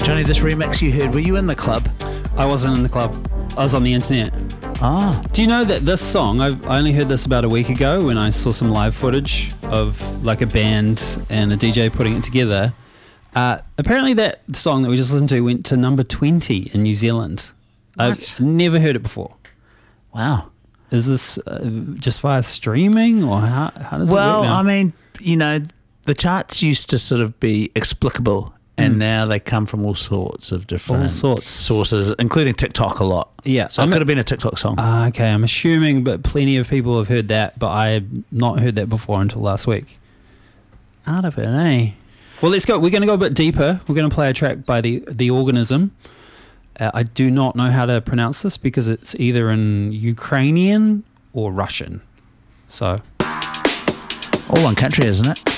Johnny, this remix you heard, were you in the club? I wasn't in the club. I was on the internet. Ah. Do you know that this song, I only heard this about a week ago when I saw some live footage of like a band and a DJ putting it together. Apparently that song that we just listened to went to number 20 in New Zealand. What? I've never heard it before. Wow. Is this just via streaming or how does it work now? Well, I mean, you know, the charts used to sort of be explicable, and now they come from all sorts of different sources, including TikTok a lot. Yeah. So it could have been a TikTok song. Okay, I'm assuming, but plenty of people have heard that, but I have not heard that before until last week. Out of it, eh? Well, let's go. We're going to go a bit deeper. We're going to play a track by the Organism. I do not know how to pronounce this because it's either in Ukrainian or Russian. So, all one country, isn't it?